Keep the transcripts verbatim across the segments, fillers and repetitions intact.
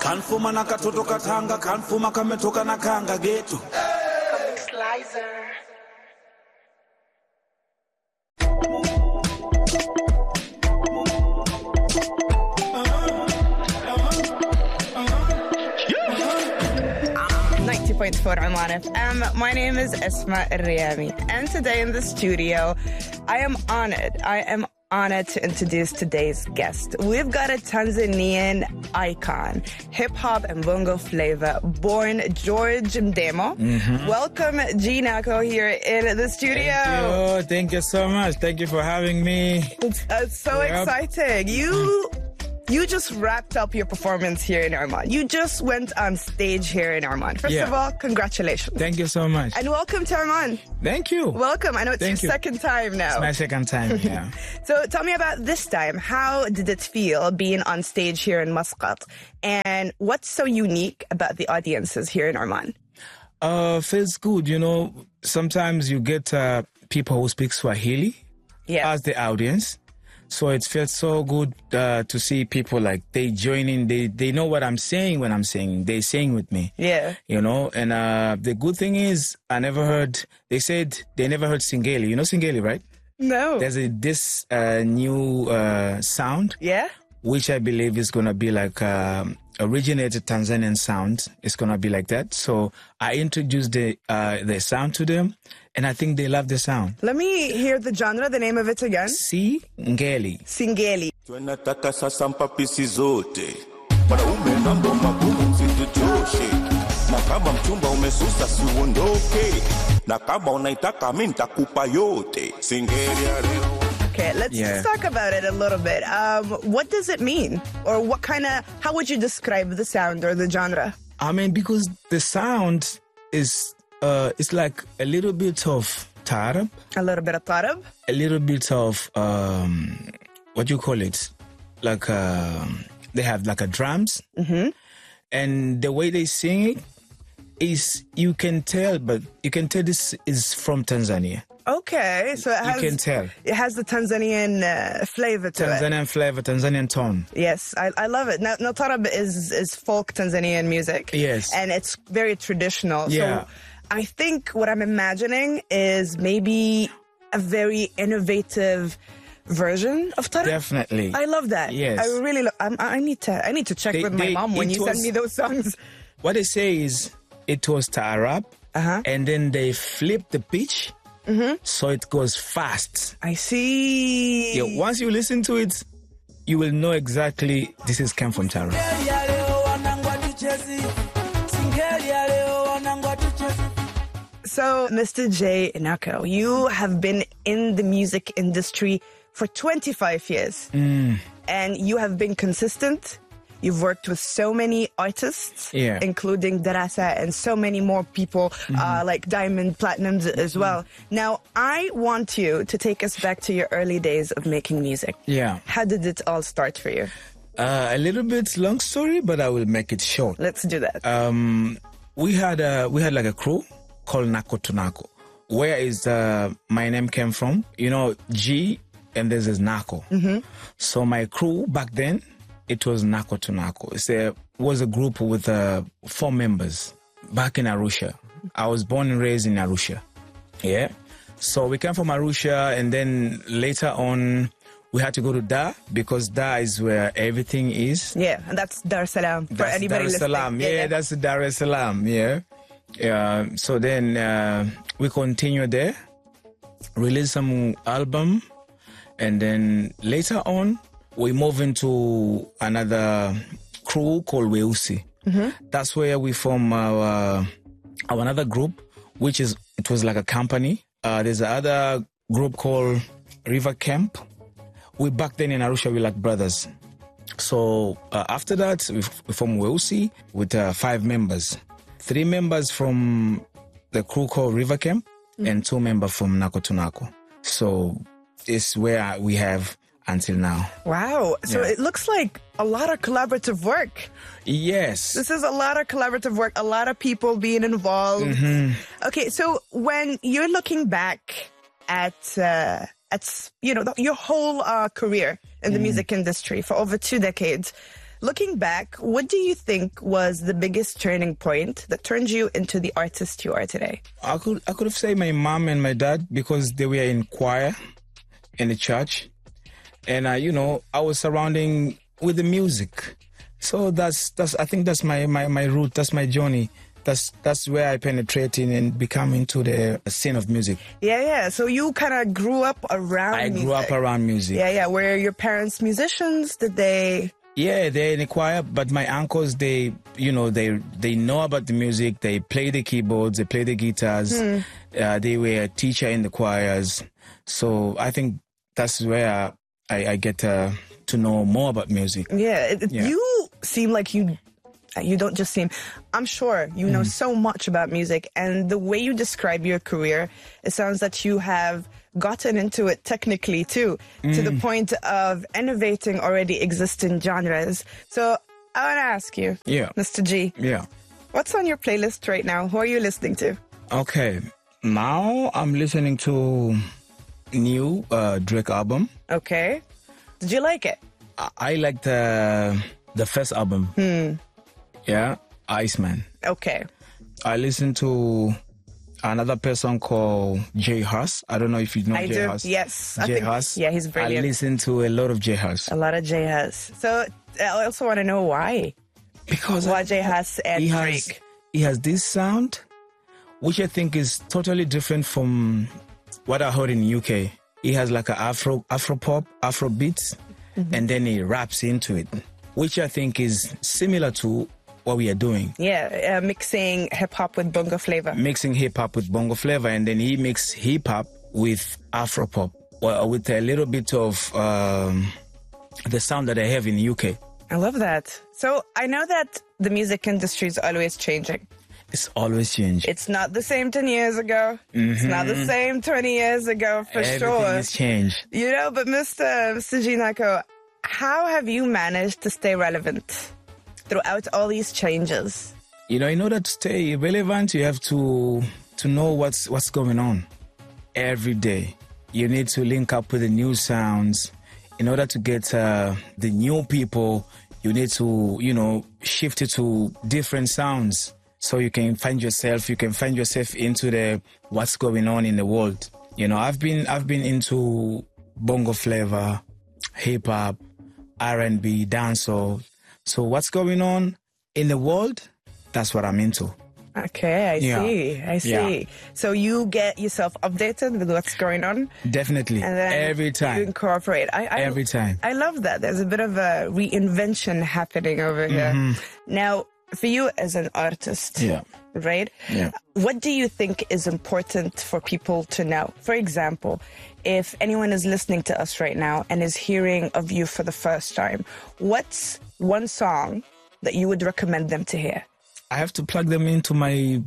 Kanfuma na katoto katanga, kanfuma kametoka na kanga geto. Slicer. ninety point four Oman F M. My name is Esma Riyami, and today in the studio, I am honored. I am honored to introduce today's guest. We've got a Tanzanian icon, hip-hop and bongo flavor, born George Mdemo. Mm-hmm. Welcome, G Nako, here in the studio. Thank you. Thank you so much. Thank you for having me. It's, uh, it's so yep. exciting. You... You just wrapped up your performance here in Oman. You just went on stage here in Oman. First yeah. of all, congratulations. Thank you so much. And welcome to Oman. Thank you. Welcome. I know it's Thank your you. second time now. It's my second time, yeah. So tell me about this time. How did it feel being on stage here in Muscat? And what's so unique about the audiences here in Oman? Uh, feels good. You know, sometimes you get uh, people who speak Swahili yeah. as the audience. So it felt so good uh, to see people like they join in. They they know what I'm saying when I'm singing. They sing with me. Yeah. You know, and uh, the good thing is I never heard, they said they never heard Singeli. You know Singeli, right? No. There's a, this uh, new uh, sound. Yeah. Which I believe is going to be like um, originated Tanzanian sound. It's going to be like that. So I introduced the uh, the sound to them, and I think they love the sound. Let me hear the genre, the name of it again. Singeli. Singeli. Tunataka sasa mpapisi zote. Wanaume mambo magumu msituchoshe. Na kama mchumba umesusa si uondoke. Na kama unaitaka mimi nitakupa yote. Singeli ya leo. Okay, let's, yeah. let's talk about it a little bit. Um, what does it mean? Or what kind of, how would you describe the sound or the genre? I mean, because the sound is, uh, it's like a little bit of tarab. A little bit of tarab? A little bit of, um, what do you call it? Like, um, they have like a drums. Mm-hmm. And the way they sing it is, you can tell, but you can tell this is from Tanzania. Okay, so it has, you can tell. It has the Tanzanian uh, flavor to Tanzanian it. Tanzanian flavor, Tanzanian tone. Yes, I, I love it. Now, now tarab is, is folk Tanzanian music. Yes. And it's very traditional. Yeah. So I think what I'm imagining is maybe a very innovative version of tarab. Definitely. I love that. Yes. I really lo- I'm, I need to I need to check they, with my they, mom when you was, send me those songs. What they say is it was tarab, uh-huh. and then they flip the pitch. Mm-hmm. So it goes fast. I see. Yeah, once you listen to it, you will know exactly this is came from tarab. So, Mister J Nako, you have been in the music industry for twenty-five years. Mm. And you have been consistent. You've worked with so many artists, yeah. including Darasa and so many more people, mm-hmm. uh, like Diamond Platinums as well. Mm-hmm. Now, I want you to take us back to your early days of making music. Yeah. How did it all start for you? Uh, a little bit long story, but I will make it short. Let's do that. Um, we had a, we had like a crew called Nako to Nako. Where is uh, my name came from? You know, G and this is Nako. Mm-hmm. So my crew back then, it was Nako to Nako. It's a, was a group with uh, four members back in Arusha. I was born and raised in Arusha. Yeah. So we came from Arusha, and then later on, we had to go to Dar because Dar is where everything is. Yeah, and that's Dar es Salaam for that's anybody Dar es Salaam. listening. Yeah, yeah, that's Dar es Salaam. Yeah. Yeah. So then uh, we continued there, released some album, and then later on, we move into another crew called Weusi. Mm-hmm. That's where we form our, our another group, which is, it was like a company. Uh, there's another group called River Camp. We back then in Arusha, we like brothers. So uh, after that, we, we formed Weusi with uh, five members. Three members from the crew called River Camp, mm-hmm. and two members from Nako to Nako. So it's where we have until now. Wow. So yeah. It looks like a lot of collaborative work. Yes. This is a lot of collaborative work, a lot of people being involved. Mm-hmm. Okay, so when you're looking back at, uh, at you know, your whole uh, career in the mm. music industry for over two decades, Looking back, what do you think was the biggest turning point that turned you into the artist you are today? I could I could have said my mom and my dad, because they were in choir in the church, and uh, you know, I was surrounding with the music. So that's that's I think that's my, my, my route. That's my journey. That's that's where I penetrate in and become into the scene of music. Yeah, yeah. So you kind of grew up around I music. grew up around music. Yeah, yeah. Were your parents musicians? Did they? Yeah, they're in the choir, but my uncles, they, you know, they they know about the music. They play the keyboards, they play the guitars. Hmm. Uh, they were a teacher in the choirs. So I think that's where I, I get uh, to know more about music. Yeah, it, Yeah. you seem like you... You don't just seem, I'm sure you know so much about music, and the way you describe your career, it sounds that you have gotten into it technically too, to the point of innovating already existing genres. So I want to ask you, Yeah. Mister G, Yeah. what's on your playlist right now? Who are you listening to? Okay. Now I'm listening to new uh, Drake album. Okay. Did you like it? I, I like the the first album. Hmm. Yeah, Iceman. Okay. I listen to another person called Jay Huss. I don't know if you know I Jay do. Huss. Yes. I Jay think- Huss. Yeah, he's I brilliant. listen to a lot of Jay Huss. A lot of J Huss. So I also want to know why. Because Why I- J Huss and he has, Drake? he has this sound, which I think is totally different from what I heard in the U K. He has like a Afro, Afro pop, Afro beats, Mm-hmm. and then he raps into it, which I think is similar to what we are doing. Yeah, uh, mixing hip hop with bongo flavor. Mixing hip hop with bongo flavor, and then he mixed hip hop with Afro pop, well, with a little bit of um, the sound that I have in the U K. I love that. So I know that the music industry is always changing. It's always changed. It's not the same ten years ago. It's not the same twenty years ago, for Everything sure. has changed. You know, but Mister Mister Ginako, how have you managed to stay relevant throughout all these changes? You know, in order to stay relevant, you have to to know what's what's going on every day. You need to link up with the new sounds. In order to get uh, the new people, you need to, you know, shift it to different sounds so you can find yourself. You can find yourself into the what's going on in the world. You know, I've been I've been into bongo flavor, hip hop, R and B, dancehall. So what's going on in the world? That's what I'm into. Okay, I Yeah. see. I see. Yeah. So you get yourself updated with what's going on, Definitely. and then Every you time. incorporate. I, I, Every time. I love that. There's a bit of a reinvention happening over here. Now, for you as an artist, Mm-hmm. Yeah. right? Yeah. What do you think is important for people to know? For example, if anyone is listening to us right now and is hearing of you for the first time, what's one song that you would recommend them to hear? I have to plug them into my,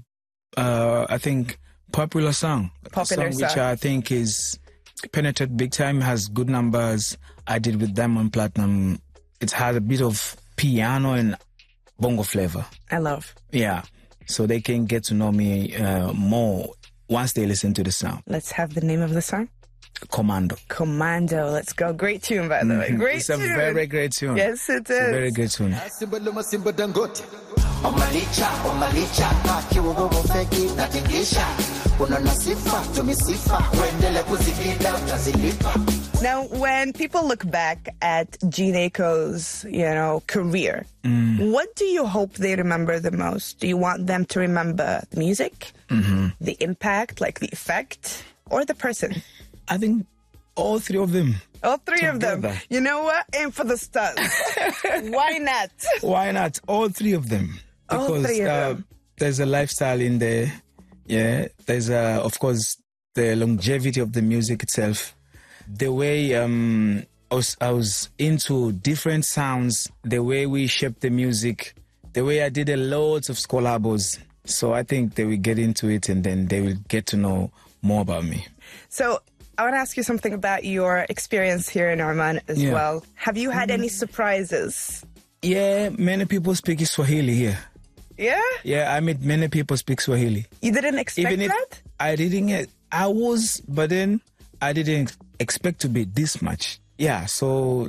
uh, I think, popular song. Popular song. Which song. I think is penetrated big time, has good numbers. I did with Diamond Platinum. It has a bit of piano and bongo flavor. I love. Yeah. So they can get to know me uh, more once they listen to the sound. Let's have the name of the song. Commando. Commando. Let's go. Great tune, by the way. Great It's a tune. very great tune. Yes, it It's a very is. good tune. Simba Luma Simba Dangote Omalicha Omalicha Akiwa bobo feki natingisha Kuna nasifa tumisifa Wendele kuzivida utazilipa. Now, when people look back at Gineko's, you know, career, what do you hope they remember the most? Do you want them to remember the music, the impact, like the effect, or the person? I think all three of them. All three of them. Together. You know what? Aim for the stars. Why not? Why not? All three of them. All Because three of uh, them. there's a lifestyle in there. Yeah. There's, uh, of course, the longevity of the music itself. The way um, I, was, I was into different sounds, the way we shaped the music, the way I did a lot of collabos. So I think they will get into it and then they will get to know more about me. So I want to ask you something about your experience here in Oman as Yeah. well. Have you had any surprises? Yeah, many people speak Swahili here. Yeah? Yeah, I meet many people speak Swahili. You didn't expect Even if that? I didn't, I was, but then I didn't expect to be this much. Yeah, so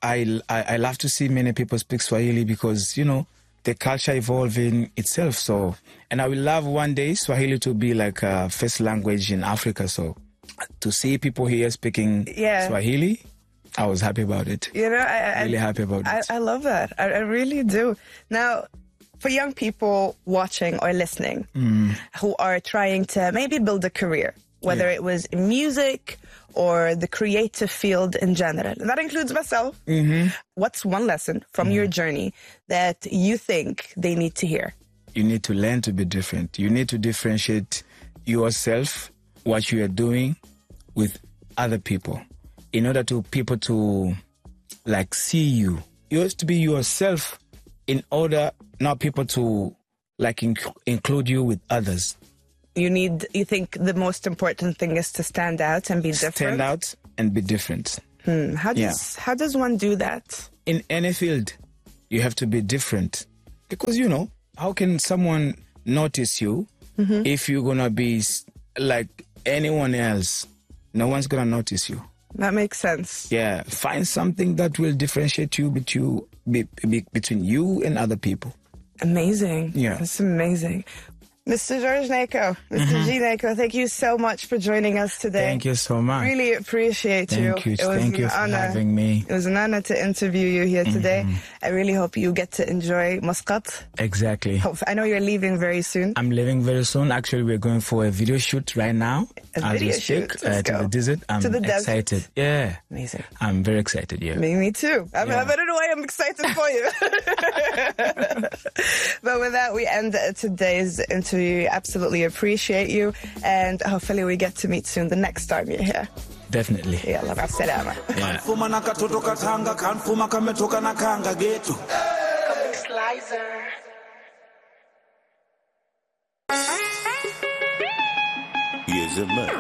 I, I, I love to see many people speak Swahili because, you know, the culture evolving itself. So, and I would love one day Swahili to be like a first language in Africa. So to see people here speaking Yeah. Swahili, I was happy about it. You know, I, Really I, happy about I, it. I love that. I, I really do. Now, for young people watching or listening Mm. who are trying to maybe build a career, whether Yeah. it was in music or the creative field in general, and that includes myself, Mm-hmm. what's one lesson from your journey that you think they need to hear? You need to learn to be different. You need to differentiate yourself, what you are doing with other people in order to people to like see you. You have to be yourself in order not people to like inc- include you with others. You need, you think the most important thing is to stand out and be different? Stand out and be different. Hmm. How Yeah. does, how does one do that? In any field, you have to be different. Because, you know, how can someone notice you if you're going to be s- like anyone else? No one's going to notice you. That makes sense. Yeah, find something that will differentiate you between, be, be, between you and other people. Amazing. Yeah. That's amazing. Mister George Nako, Mister G Nako, thank you so much for joining us today. Thank you so much. Really appreciate you. Thank you. It was Thank an you for honor. having me. It was an honor to interview you here today. I really hope you get to enjoy Muscat. Exactly. Hope, I know you're leaving very soon. I'm leaving very soon. Actually, we're going for a video shoot right now. A as video we speak, shoot. Let's uh, to go. the desert. I'm To the desert. excited. Yeah. Amazing. I'm very excited, yeah. Me, me too. I, mean, Yeah. I don't know why I'm excited for you. But with that, we end today's interview. Absolutely appreciate you. And hopefully we get to meet soon the next time you're here. Definitely. Yalla, masalama. Yeah. Fuma na katoto katanga kanfuma kametoka na kanga getu. Yes, man.